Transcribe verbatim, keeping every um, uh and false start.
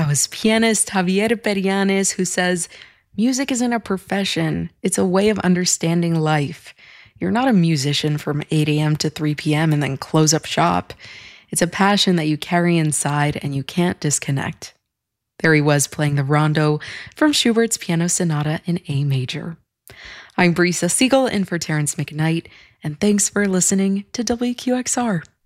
was pianist Javier Perianes, who says, music isn't a profession, it's a way of understanding life. You're not a musician from eight a.m. to three p.m. and then close up shop. It's a passion that you carry inside and you can't disconnect. There he was playing the rondo from Schubert's Piano Sonata in A major. I'm Brisa Siegel in for Terrence McKnight, and thanks for listening to W Q X R.